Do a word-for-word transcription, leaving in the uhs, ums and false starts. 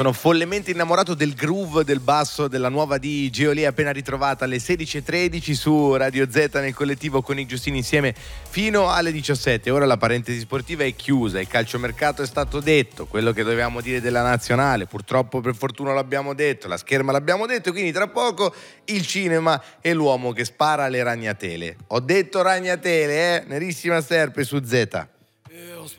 Sono follemente innamorato del groove, del basso, della nuova di Geolier appena ritrovata alle sedici e tredici su Radio Z nel collettivo con i Giustini insieme fino alle diciassette. Ora la parentesi sportiva è chiusa, il calciomercato è stato detto, quello che dovevamo dire della nazionale, purtroppo per fortuna l'abbiamo detto, la scherma l'abbiamo detto, quindi tra poco il cinema e l'uomo che spara le ragnatele. Ho detto ragnatele, eh? Nerissima Sterpe su Z.